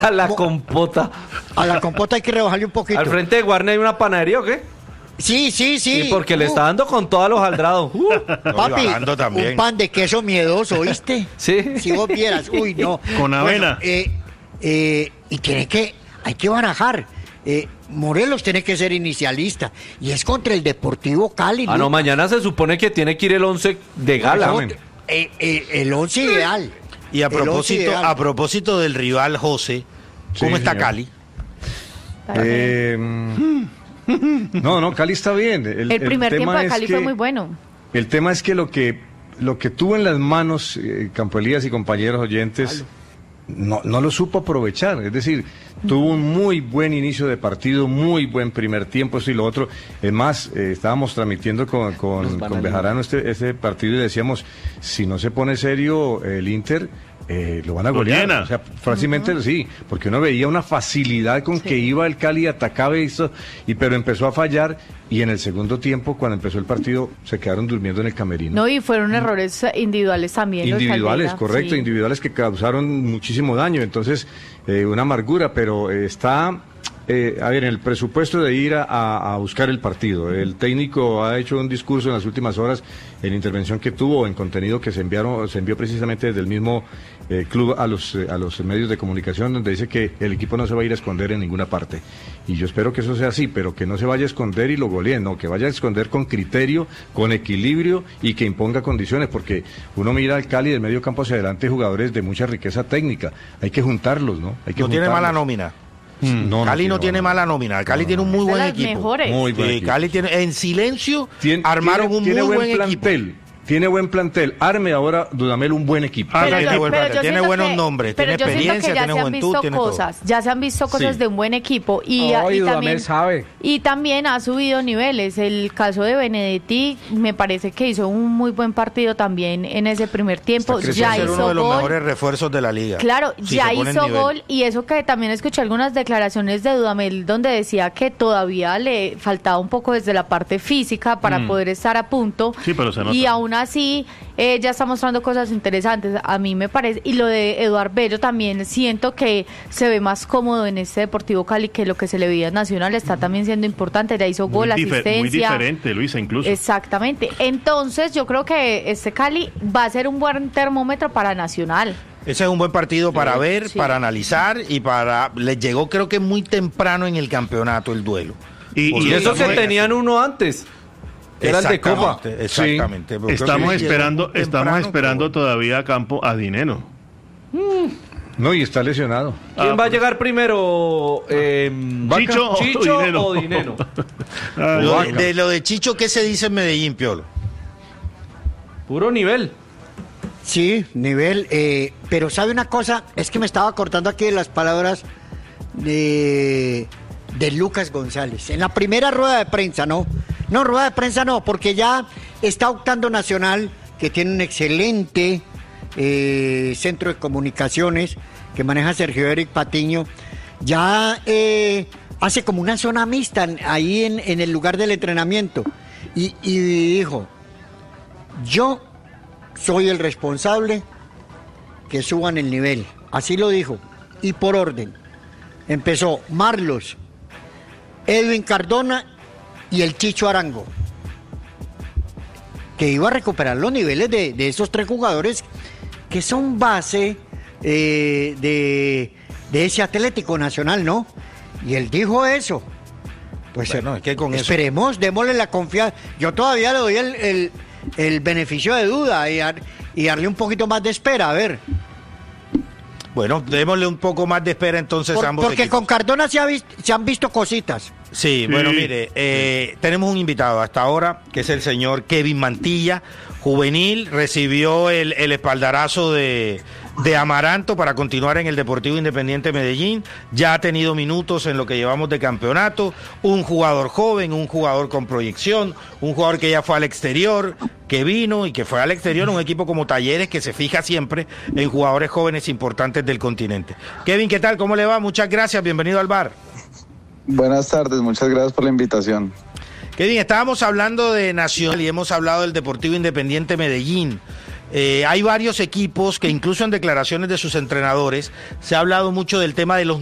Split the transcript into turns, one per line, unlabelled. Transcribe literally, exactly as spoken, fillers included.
A la compota.
A la compota hay que rebajarle un poquito.
¿Al frente de Guarne hay una panadería o qué?
Sí, sí, sí.
Sí, porque
uh.
le está dando con todos los aldrados. Uh.
Papi, un pan de queso miedoso, ¿oíste?
Sí.
Si vos vieras, uy, no.
Con avena.
Bueno, eh, eh, y tiene que, hay que barajar. Eh, Morelos tiene que ser inicialista. Y es contra el Deportivo Cali.
Ah, no, mañana se supone que tiene que ir el once de gala.
No, eh, eh, el once ideal.
Y a propósito, a propósito del rival José, ¿cómo sí, está señor. Cali?
Eh, no, no, Cali está bien.
El, el primer el tiempo de Cali que, fue muy bueno.
El tema es que lo que lo que tuvo en las manos eh, Campo Elías y compañeros oyentes no, no lo supo aprovechar. Es decir, tuvo un muy buen inicio de partido, muy buen primer tiempo, esto y lo otro. Es más, eh, estábamos transmitiendo con, con, con Bejarano este, este partido y decíamos, si no se pone serio el Inter, eh, lo van a golear. O sea, fácilmente uh-huh. sí, porque uno veía una facilidad con sí. que iba el Cali, atacaba y esto, y pero empezó a fallar. Y en el segundo tiempo, cuando empezó el partido, se quedaron durmiendo en el camerino.
No, y fueron errores individuales también.
Individuales,
los
correcto,
sí.
individuales que causaron muchísimo daño. Entonces, eh, una amargura, pero eh, está, eh, a ver, en el presupuesto de ir a, a buscar el partido. El técnico ha hecho un discurso en las últimas horas, en intervención que tuvo, en contenido que se enviaron, se envió precisamente desde el mismo eh, club a los, eh, a los medios de comunicación, donde dice que el equipo no se va a ir a esconder en ninguna parte. Y yo espero que eso sea así, pero que no se vaya a esconder y lo goleen, no, que vaya a esconder con criterio, con equilibrio y que imponga condiciones, porque uno mira al Cali del medio campo hacia adelante, jugadores de mucha riqueza técnica, hay que juntarlos, ¿no? Hay que
no
juntarlos.
Tiene mala nómina. Mm, no, Cali no, no tiene no. mala nómina, Cali no, tiene un muy buen equipo.
Mejores.
Muy buen
sí,
equipo.
Cali tiene, en silencio,
Tien,
armaron
tiene,
un
tiene
muy
buen,
buen
plantel.
equipo.
Tiene buen plantel, arme ahora Dudamel un buen equipo.
Ah,
pero
tiene,
yo,
buen
pero
plantel. tiene buenos
que,
nombres, tiene experiencia, tiene juventud, tiene
cosas,
todo.
Ya se han visto cosas sí. de un buen equipo y,
oh, y,
y
Dudamel
también
sabe.
Y también ha subido niveles. El caso de Benedetti me parece que hizo un muy buen partido también en ese primer tiempo. Ya
ser
hizo
uno de los
gol.
mejores refuerzos de la liga.
Claro,
si
ya hizo gol y eso que también escuché algunas declaraciones de Dudamel donde decía que todavía le faltaba un poco desde la parte física para mm. poder estar a punto.
Sí, pero se nota.
Y aún así eh, ya está mostrando cosas interesantes, a mí me parece, y lo de Eduard Bello también siento que se ve más cómodo en este Deportivo Cali que lo que se le veía en Nacional, está también siendo importante, ya hizo gol,
muy
asistencia.
Muy diferente, Luisa, incluso.
Exactamente, entonces yo creo que este Cali va a ser un buen termómetro para Nacional.
Ese es un buen partido para
sí,
ver,
sí.
para analizar y para... Les llegó creo que muy temprano en el campeonato el duelo.
Y, y eso que tenían uno antes. Era el de Copa.
Exactamente.
Sí. Estamos esperando, estamos esperando pero... todavía a campo a Dineno.
Mm. No, y está lesionado.
¿Quién ah, va a llegar primero? Eh,
¿Chicho,
¿Chicho
o Dineno?
O Dineno?
lo de, de lo de Chicho, ¿qué se dice en Medellín, Piolo?
Puro nivel.
Sí, nivel. Eh, pero ¿sabe una cosa? Es que me estaba cortando aquí las palabras de... de Lucas González. En la primera rueda de prensa, ¿no? No, rueda de prensa no, porque ya está optando Nacional, que tiene un excelente eh, centro de comunicaciones que maneja Sergio Eric Patiño. Ya eh, hace como una zona mixta ahí en, en el lugar del entrenamiento. Y, y dijo, yo soy el responsable que suban el nivel. Así lo dijo. Y por orden. Empezó Marlos, Edwin Cardona y el Chicho Arango, que iba a recuperar los niveles de, de esos tres jugadores que son base eh, de, de ese Atlético Nacional, ¿no? Y él dijo eso. Pues
bueno, es que con
esperemos,
eso...
démosle la confianza. Yo todavía le doy el, el, el beneficio de duda y, dar, y darle un poquito más de espera, a ver.
Bueno, démosle un poco más de espera entonces
Por,
a ambos
Porque
equipos.
con Cardona se, ha visto, se han visto cositas.
Sí, sí. Bueno, mire, eh, tenemos un invitado hasta ahora, que es el señor Kevin Mantilla, juvenil, recibió el, el espaldarazo de, de Amaranto para continuar en el Deportivo Independiente Medellín, ya ha tenido minutos en lo que llevamos de campeonato, un jugador joven, un jugador con proyección, un jugador que ya fue al exterior, que vino y que fue al exterior, un equipo como Talleres que se fija siempre en jugadores jóvenes importantes del continente. Kevin, ¿qué tal? ¿Cómo le va? Muchas gracias, bienvenido al bar.
Buenas tardes, muchas gracias por la invitación.
Kevin, estábamos hablando de Nacional y hemos hablado del Deportivo Independiente Medellín. Eh, hay varios equipos que incluso en declaraciones de sus entrenadores se ha hablado mucho del tema de los